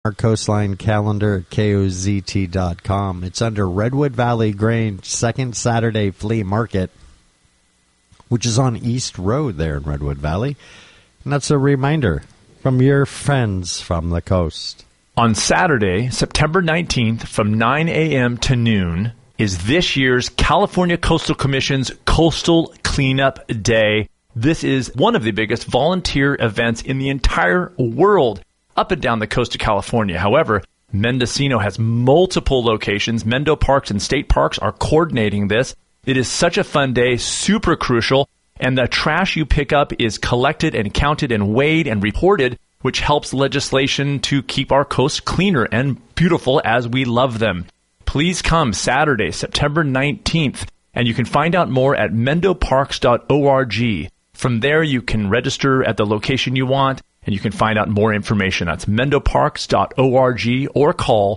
our Coastline calendar at KOZT.com. It's under Redwood Valley Grange Second Saturday Flea Market, which is on East Road there in Redwood Valley. And that's a reminder from your friends from the coast. On Saturday, September 19th, from 9 a.m. to noon, is this year's California Coastal Commission's Coastal Cleanup Day. This is one of the biggest volunteer events in the entire world up and down the coast of California. However, Mendocino has multiple locations. Mendo Parks and State Parks are coordinating this. It is such a fun day, super crucial, and the trash you pick up is collected and counted and weighed and reported, which helps legislation to keep our coasts cleaner and beautiful as we love them. Please come Saturday, September 19th, and you can find out more at mendoparks.org. From there, you can register at the location you want, and you can find out more information. That's mendoparks.org or call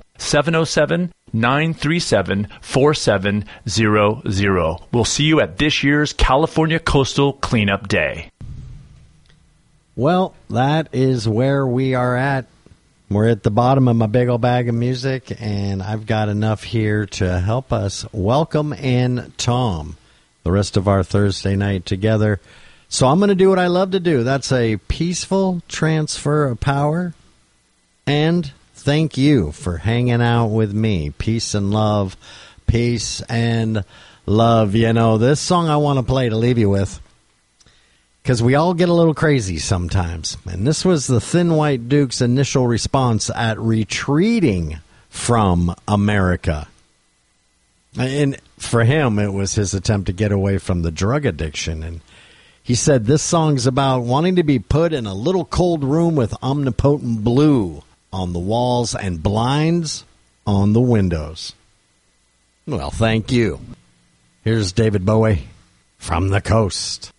707-937-4700. We'll see you at this year's California Coastal Cleanup Day. Well, that is where we are at. We're at the bottom of my big old bag of music, and I've got enough here to help us welcome in Tom, the rest of our Thursday night together. So I'm going to do what I love to do. That's a peaceful transfer of power. And thank you for hanging out with me. Peace and love. Peace and love. You know, this song I want to play to leave you with, because we all get a little crazy sometimes. And this was the Thin White Duke's initial response at retreating from America. And for him, it was his attempt to get away from the drug addiction. And he said this song's about wanting to be put in a little cold room with omnipotent blue on the walls and blinds on the windows. Well, thank you. Here's David Bowie from the coast.